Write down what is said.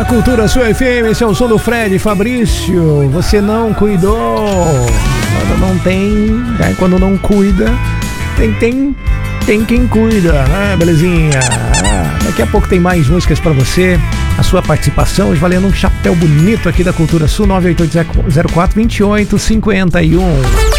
Cultura Sul FM, esse é o som do Fred Fabrício. Você não cuidou. Quando não tem, né? Quando não cuida, tem quem cuida, né, belezinha? Daqui a pouco tem mais músicas pra você. A sua participação, valendo um chapéu bonito aqui da Cultura Sul, 98804-2851.